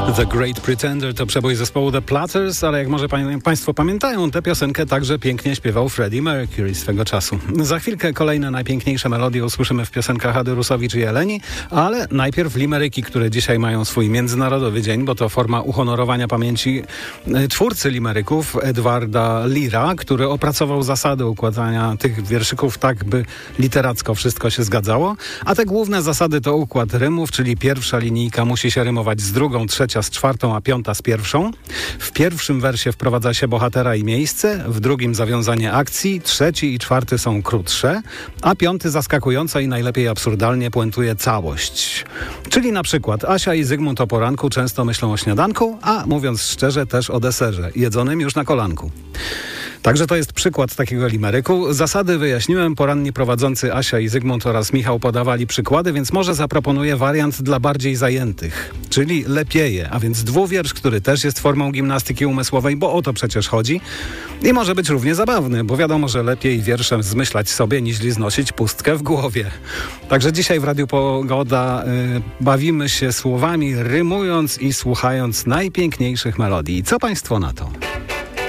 The Great Pretender to przebój zespołu The Platters, ale jak może Państwo pamiętają, tę piosenkę także pięknie śpiewał Freddie Mercury swego czasu. Za chwilkę kolejne najpiękniejsze melodie usłyszymy w piosenkach Ady Rusowicz i Eleni, ale najpierw limeryki, które dzisiaj mają swój międzynarodowy dzień, bo to forma uhonorowania pamięci twórcy limeryków Edwarda Leara, który opracował zasady układania tych wierszyków tak, by literacko wszystko się zgadzało, a te główne zasady to układ rymów, czyli pierwsza linijka musi się rymować z drugą, trzecia z czwartą, a piąta z pierwszą. W pierwszym wersie wprowadza się bohatera i miejsce, w drugim zawiązanie akcji, trzeci i czwarty są krótsze, a piąty zaskakująco i najlepiej absurdalnie puentuje całość. Czyli na przykład Asia i Zygmunt o poranku często myślą o śniadanku, a mówiąc szczerze też o deserze, jedzonym już na kolanku. Także to jest przykład takiego limeryku. Zasady wyjaśniłem, poranni prowadzący Asia i Zygmunt oraz Michał podawali przykłady, więc może zaproponuję wariant dla bardziej zajętych, czyli Lepieje, a więc dwuwiersz, który też jest formą gimnastyki umysłowej, bo o to przecież chodzi i może być równie zabawny, bo wiadomo, że lepiej wierszem zmyślać sobie, niż znosić pustkę w głowie. Także dzisiaj w Radiu Pogoda bawimy się słowami, rymując i słuchając najpiękniejszych melodii. Co Państwo na to?